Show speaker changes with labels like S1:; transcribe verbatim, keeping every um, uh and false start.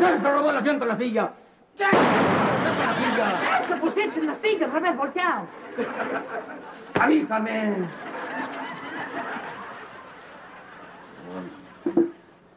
S1: ¿Quién se robó el asiento en la silla? ¿Quién se robó la silla?
S2: ¡Te pusiste en la silla, al revés, volteado!
S1: Avísame.